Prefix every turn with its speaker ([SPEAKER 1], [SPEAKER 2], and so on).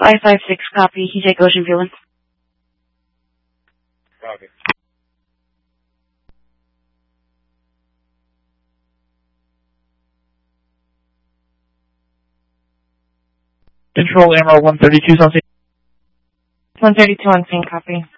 [SPEAKER 1] 556 copy. He's at Goshen Viewland.
[SPEAKER 2] Copy.
[SPEAKER 3] Control Emerald 132 something.
[SPEAKER 1] 132 on scene, copy.